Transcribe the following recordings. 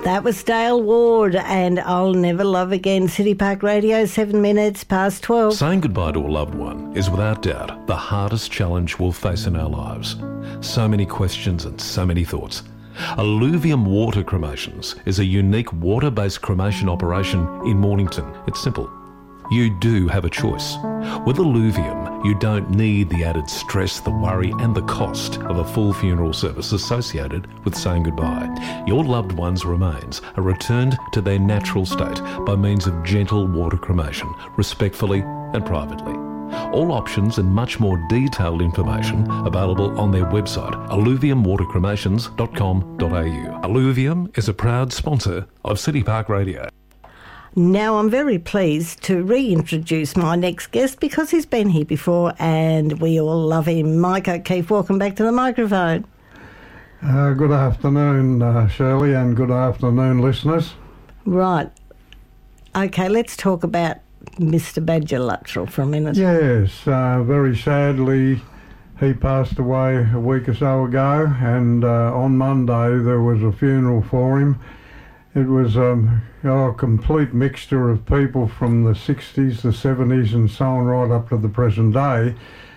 That was Dale Ward and I'll Never Love Again. City Park Radio, 7 minutes past 12. Saying goodbye to a loved one is without doubt the hardest challenge we'll face in our lives. So many questions and so many thoughts. Alluvium Water Cremations is a unique water-based cremation operation in Mornington. It's simple. You do have a choice. With Alluvium, you don't need the added stress, the worry and the cost of a full funeral service associated with saying goodbye. Your loved one's remains are returned to their natural state by means of gentle water cremation, respectfully and privately. All options and much more detailed information available on their website, alluviumwatercremations.com.au. Alluvium is a proud sponsor of City Park Radio. Now I'm very pleased to reintroduce my next guest because he's been here before and we all love him. Mike O'Keefe, welcome back to the microphone. Good afternoon, Shirley, and good afternoon, listeners. Right. Okay, let's talk about Mr. Badger Luttrell for a minute. Yes, very sadly he passed away a week or so ago, and on Monday there was a funeral for him. It was a complete mixture of people from the 60s, the 70s and so on right up to the present day.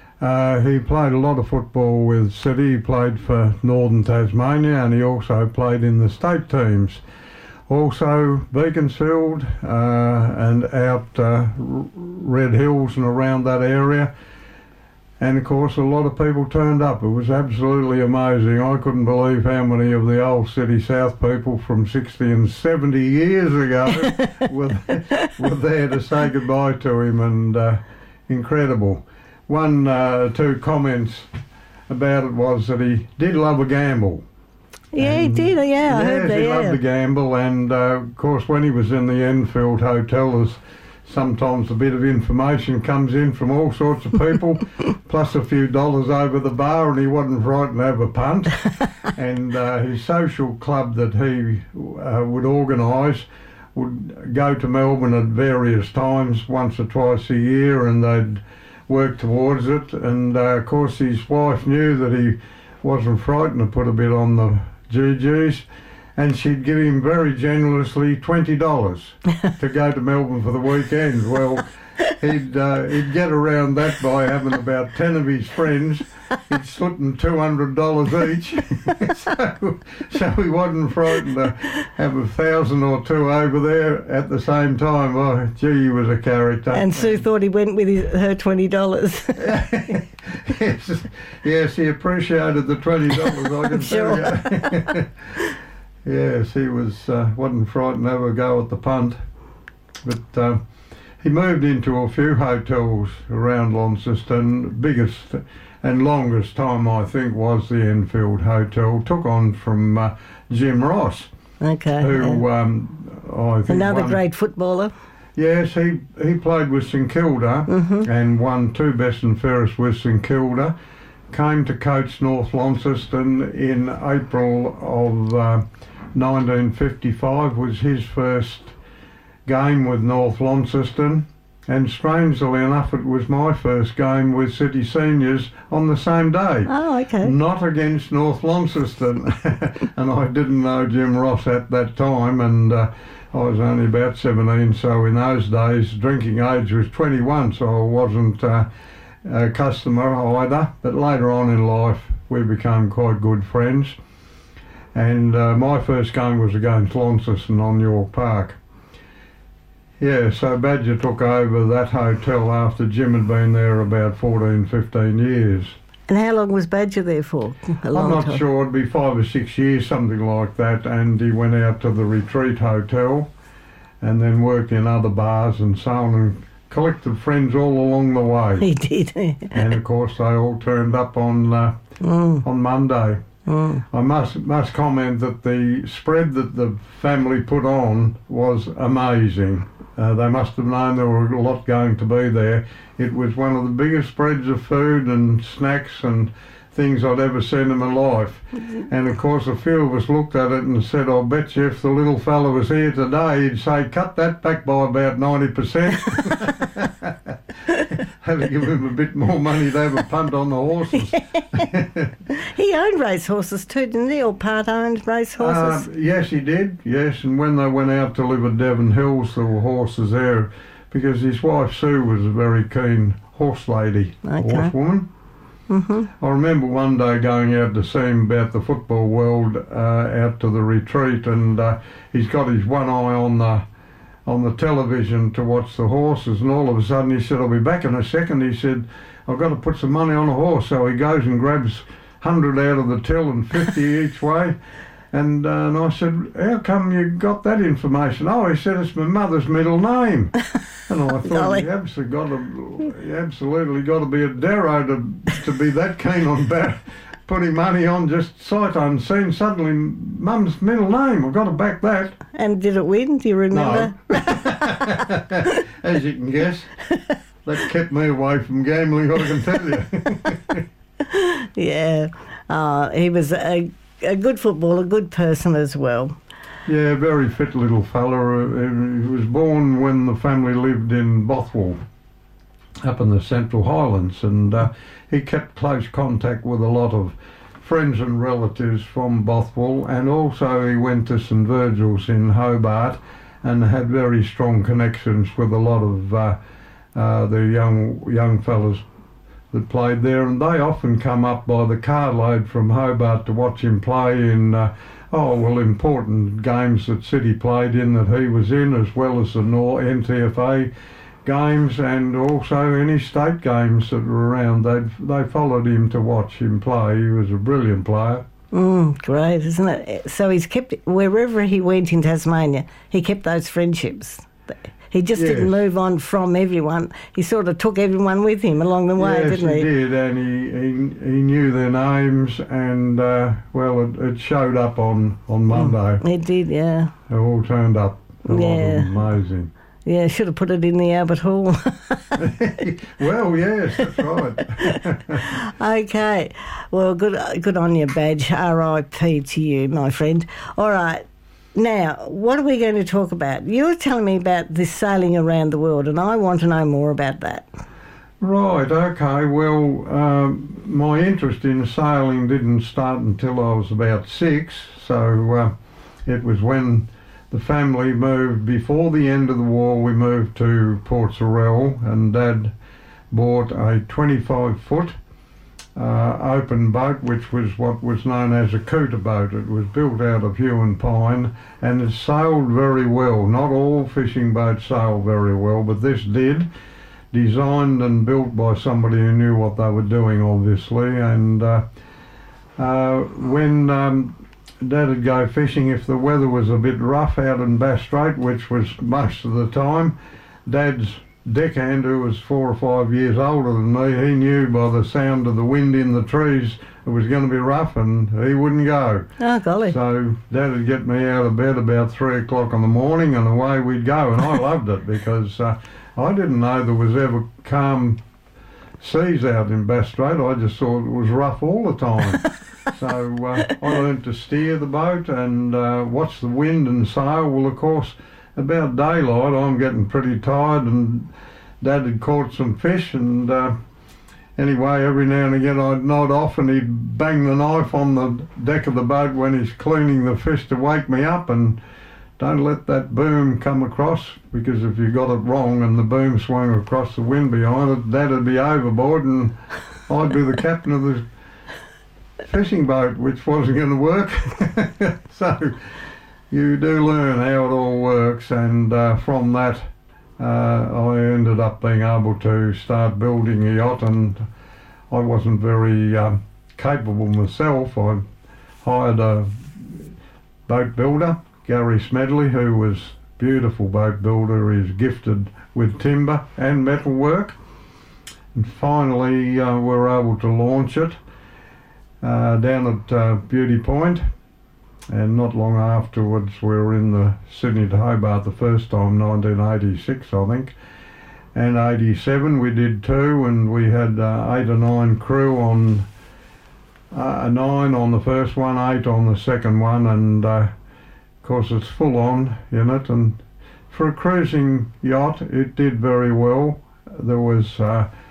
He played a lot of football with City. He played for Northern Tasmania and he also played in the state teams. Also Beaconsfield and out Red Hills and around that area. And of course a lot of people turned up. It was absolutely amazing. I couldn't believe how many of the old City South people from 60 and 70 years ago were there to say goodbye to him, and incredible. Two comments about it was that he did love a gamble. Yeah, he did. Yeah, I heard that. He loved to gamble, and of course when he was in the Enfield Hotel, there's sometimes a bit of information comes in from all sorts of people, plus a few dollars over the bar, and he wasn't frightened to have a punt. And his social club that he would organise would go to Melbourne at various times, once or twice a year, and they'd work towards it. And of course his wife knew that he wasn't frightened to put a bit on the GGs, and she'd give him very generously $20 to go to Melbourne for the weekend. Well, he'd get around that by having about 10 of his friends. He'd slip them $200 each, so he wasn't frightened to have 1,000 or two over there at the same time. Oh, gee, he was a character. And Sue thought he went with her $20. Yes, he appreciated the $20, I can tell you. Yes, he wasn't frightened to have a go at the punt. But he moved into a few hotels around Launceston. Biggest and longest time, I think, was the Enfield Hotel. Took on from Jim Ross. Okay. Who, I think... Another great footballer. Yes, he played with St Kilda and won 2 best and fairest with St Kilda. Came to coach North Launceston in April of 1955, was his first game with North Launceston, and strangely enough it was my first game with City Seniors on the same day. Oh, okay. Not against North Launceston. And I didn't know Jim Ross at that time, and I was only about 17, so in those days drinking age was 21, so I wasn't a customer either. But later on in life we became quite good friends. And my first game was against Launceston on York Park. Yeah, so Badger took over that hotel after Jim had been there about 14, 15 years. And how long was Badger there for? I'm not sure, it'd be 5 or 6 years, something like that. And he went out to the Retreat Hotel and then worked in other bars and so on, and collected friends all along the way. He did. And of course they all turned up on Monday. I must comment that the spread that the family put on was amazing. They must have known there were a lot going to be there. It was one of the biggest spreads of food and snacks and things I'd ever seen in my life. And of course a few of us looked at it and said, I'll bet you if the little fella was here today, he'd say, cut that back by about 90%. Had to give him a bit more money to have a punt on the horses. He He owned racehorses too, didn't he? Or part-owned racehorses? Yes, he did, yes. And when they went out to live at Devon Hills, there were horses there because his wife Sue was a very keen horse lady, horsewoman. Mm-hmm. I remember one day going out to see him about the football world out to the retreat, and he's got his one eye on the television to watch the horses, and all of a sudden he said, "I'll be back in a second." He said, "I've got to put some money on a horse." So he goes and grabs 100 out of the till and 50 each way. And I said, "How come you got that information?" "Oh," he said, "it's my mother's middle name." And I thought, you absolutely got to be a Darrow to be that keen on putting money on just sight unseen. Suddenly, Mum's middle name, I've got to back that. And did it win? Do you remember? No. As you can guess, that kept me away from gambling, I can tell you. Yeah. He was a good footballer, a good person as well. Yeah, very fit little fella. He was born when the family lived in Bothwell, up in the Central Highlands, and he kept close contact with a lot of friends and relatives from Bothwell, and also he went to St Virgil's in Hobart and had very strong connections with a lot of the young fellas that played there, and they often come up by the carload from Hobart to watch him play in important games that City played in that he was in, as well as the NTFA games and also any state games that were around. They followed him to watch him play. He was a brilliant player. Great, isn't it? So he's kept, wherever he went in Tasmania, he kept those friendships. He just didn't move on from everyone. He sort of took everyone with him along the way, didn't he? Yes, he did, and he knew their names, and, it showed up on Monday. It did, yeah. They all turned up. Amazing. Yeah, should have put it in the Albert Hall. Well, yes, that's right. Okay. Well, good on your badge. R.I.P. to you, my friend. All right. Now, what are we going to talk about? You were telling me about this sailing around the world, and I want to know more about that. Right, okay. Well, my interest in sailing didn't start until I was about 6, so it was when the family moved, before the end of the war, we moved to Port Sorell, and Dad bought a 25-foot open boat, which was what was known as a cooter boat. It was built out of hewn pine, and it sailed very well. Not all fishing boats sail very well, but this did. Designed and built by somebody who knew what they were doing, obviously. And when Dad would go fishing, if the weather was a bit rough out in Bass Strait, which was most of the time, Dad's deckhand, who was 4 or 5 years older than me, he knew by the sound of the wind in the trees it was going to be rough, and he wouldn't go. Oh, golly. So Dad would get me out of bed about 3 o'clock in the morning, and away we'd go, and I loved it because I didn't know there was ever calm seas out in Bass Strait. I just thought it was rough all the time. So I learned to steer the boat and watch the wind and sail. Well, of course, about daylight I'm getting pretty tired, and Dad had caught some fish, and anyway, every now and again I'd nod off and he'd bang the knife on the deck of the boat when he's cleaning the fish to wake me up, and don't let that boom come across, because if you got it wrong and the boom swung across the wind behind it, Dad'd be overboard and I'd be the captain of the fishing boat, which wasn't going to work. So you do learn how it all works, and from that I ended up being able to start building a yacht, and I wasn't very capable myself. I hired a boat builder, Gary Smedley, who was a beautiful boat builder. He's gifted with timber and metal work, and finally we were able to launch it down at Beauty Point. And not long afterwards we were in the Sydney to Hobart the first time, 1986 I think, and 87 we did 2, and we had 8 or 9 crew on 9 on the first one, 8 on the second one, and of course it's full on in it, and for a cruising yacht it did very well. There was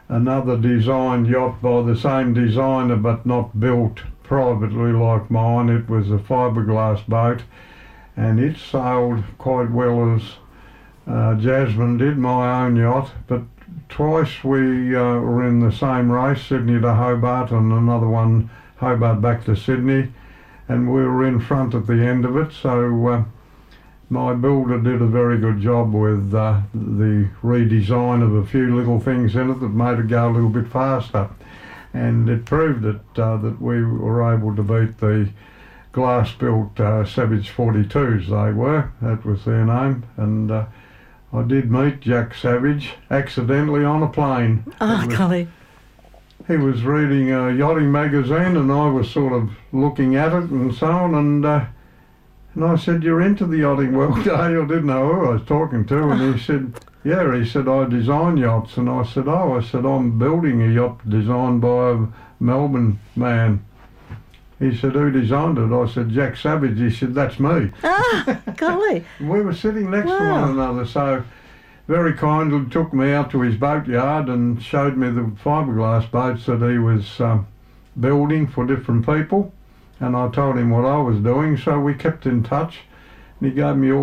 another designed yacht by the same designer but not built privately like mine. It was a fiberglass boat, and it sailed quite well as Jasmine did, my own yacht, but twice we were in the same race, Sydney to Hobart, and another one Hobart back to Sydney, and we were in front at the end of it. So my builder did a very good job with the redesign of a few little things in it that made it go a little bit faster, and it proved that we were able to beat the glass-built Savage 42s. They were, that was their name, and I did meet Jack Savage accidentally on a plane. Oh, golly. He was reading a yachting magazine, and I was sort of looking at it and so on, and I said, "You're into the yachting world, eh?" I didn't know who I was talking to, and he said, "Yeah." He said, "I design yachts," and I said, "Oh," I said, "I'm building a yacht designed by a Melbourne man." He said, "Who designed it?" I said, "Jack Savage." He said, "That's me." Ah, golly. We were sitting next to one another, so very kindly took me out to his boatyard and showed me the fiberglass boats that he was building for different people, and I told him what I was doing, so we kept in touch, and he gave me all